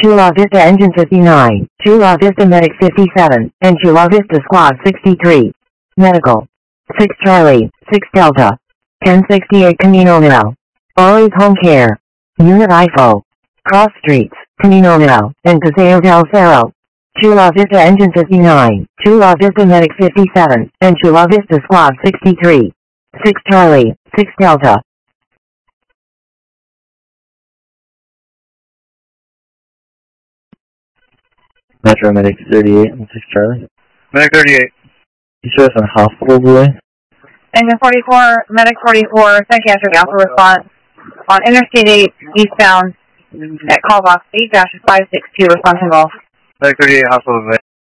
Chula Vista Engine 59, Chula Vista Medic 57, and Chula Vista Squad 63. Medical. 6 Charlie, 6 Delta. 1068 Camino Real. Always Home Care. Unit IFO. Cross Streets, Camino Real, and Paseo del Cerro. Chula Vista Engine 59, Chula Vista Medic 57, and Chula Vista Squad 63. 6 Charlie, 6 Delta. Metro Medic 38 and 6 Charlie. Medic 38. You show us on Hospital Boulevard. Engine 44, Medic 44, psychiatric alpha response on Interstate 8 eastbound at call box 8-562 response involved. Medic 38, hospital.